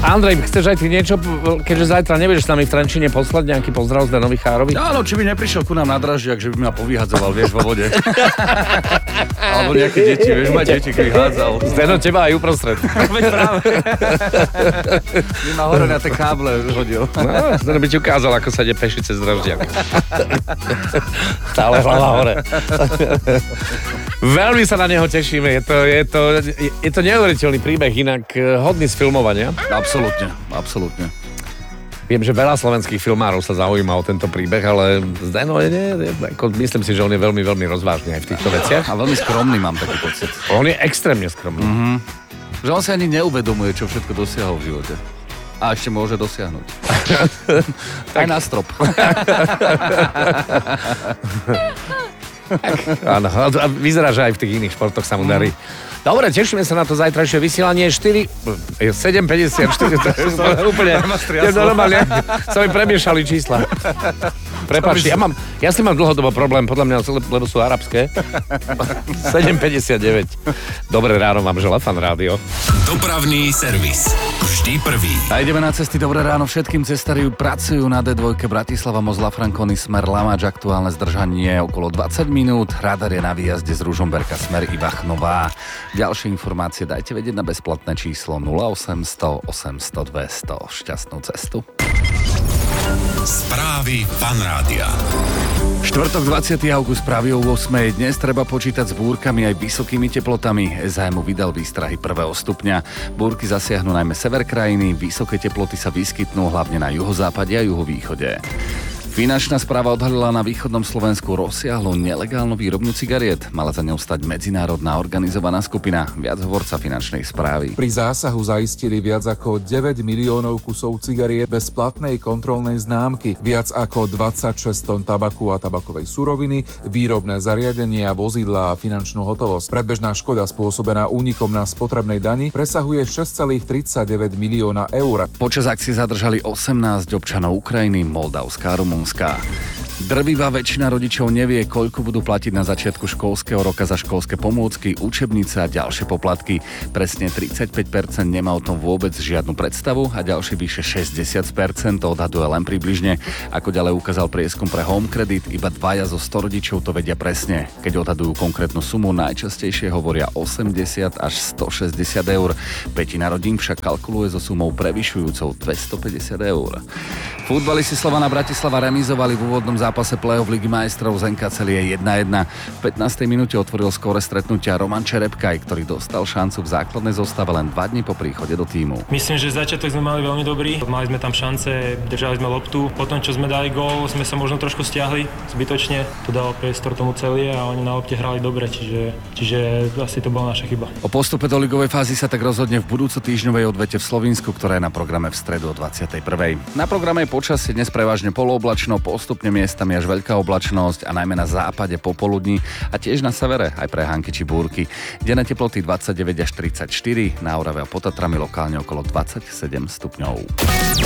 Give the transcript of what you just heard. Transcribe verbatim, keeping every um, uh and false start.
Andrej, chceš aj ty niečo, keďže zajtra nebudeš s nami v Trenčíne poslať nejaký pozdrav z Danovi Chárovi? Áno, či by neprišiel ku nám na draždiak, že by ma povyhadzoval, vieš, vo vode. Alebo nejaké deti, vieš, ma deti, keby hádzal. Zdeno, teba aj uprostred. Veď práve. By ma hore na tie káble hodil. No, Zdeno by ti ukázal, ako sa ide peši cez draždiak. Stále hlava hore. Veľmi sa na neho tešíme, je to, je to, je to neuveriteľný príbeh, inak hodný sfilmovania. Absolútne, absolútne. Viem, že veľa slovenských filmárov sa zaujíma o tento príbeh, ale Zdeno je, nie, ako myslím si, že on je veľmi, veľmi rozvážny aj v týchto veciach. A veľmi skromný, mám taký pocit. On je extrémne skromný. Mm-hmm. Že on si ani neuvedomuje, čo všetko dosiahol v živote. A ešte môže dosiahnuť. Aj na strop. Áno, a vyzerá, že aj v tých iných športoch sa mu darí. Dobre, tešíme sa na to zajtrajšie vysielanie. štyri, sedem päťdesiatštyri, to je úplne, je normálne, sa mi premiešali čísla. Prepáčte, ja, mám, ja si mám dlhodobo problém, podľa mňa, lebo sú arabské. sedem päťdesiatdeväť. Dobré ráno, vám želá Fan Rádio. Dopravný servis. Vždy prvý. A ideme na cesty. Dobré ráno všetkým cestári pracujú na dé dva Bratislava Mozla Frankony smer Lamač. Aktuálne zdržanie okolo dvadsať minút. Radar je na výjazde z Ružomberka smer Ivachnová. Ďalšie informácie dajte vedieť na bezplatné číslo nula osemsto osemsto dvesto. Šťastnú cestu. Správy Fan Rádia. Štvrtok dvadsiateho augusta správy o ôsmej. Dnes treba počítať s búrkami aj vysokými teplotami. es há em vydal výstrahy prvého stupňa. Búrky zasiahnu najmä sever krajiny, vysoké teploty sa vyskytnú hlavne na juhozápade a juhovýchode. Finančná správa odhalila na východnom Slovensku rozsiahlu nelegálnu výrobňu cigariet. Mala za ňou stať medzinárodná organizovaná skupina. Viac hovorca finančnej správy. Pri zásahu zaistili viac ako deväť miliónov kusov cigariet bez platnej kontrolnej známky, viac ako dvadsaťšesť tón tabaku a tabakovej suroviny, výrobné zariadenia, vozidlá a finančnú hotovosť. Predbežná škoda spôsobená únikom na spotrebnej dani presahuje šesť celá tridsaťdeväť milióna eur. Počas akcie zadržali osemnásť občanov Ukrajiny, Moldavska a Rumunska. Drvivá väčšina rodičov nevie, koľko budú platiť na začiatku školského roka za školské pomôcky, učebnice a ďalšie poplatky. Presne tridsaťpäť percent nemá o tom vôbec žiadnu predstavu a ďalšie vyše šesťdesiat percent odhaduje len približne. Ako ďalej ukázal prieskum pre Home Credit, iba dvaja zo sto rodičov to vedia presne. Keď odhadujú konkrétnu sumu, najčastejšie hovoria osemdesiat až stošesťdesiat eur. Pätina rodín však kalkuluje so sumou prevyšujúcou dvestopäťdesiat eur. Futbalisti Slovana Bratislava remizovali v úvodnom zápase play-off Ligy majstrov z en ká Celie jedna jedna. V pätnástej minúte otvoril skóre stretnutia Roman Čerepkaj, ktorý dostal šancu v základnej zostave len dva dni po príchode do tímu. Myslím, že začiatok sme mali veľmi dobrý. Mali sme tam šance, držali sme loptu. Potom, čo sme dali gól, sme sa možno trošku stiahli zbytočne. To dalo priestor tomu Celie a oni na lopte hrali dobre, čiže, čiže asi to bola naša chyba. O postupe do ligovej fázy sa tak rozhodne v budúco týždňovej odvete v Slovinsku, ktorá je na programe v stredu o dvadsiatej prvej. Na programe je počasie dnes prevažne polooblačno, postupne miestami až veľká oblačnosť a najmä na západe popoludní a tiež na severe aj prehánky či búrky. Denné teploty dvadsaťdeväť až tridsaťštyri, na Orave a pod Tatrami lokálne okolo dvadsaťsedem stupňov.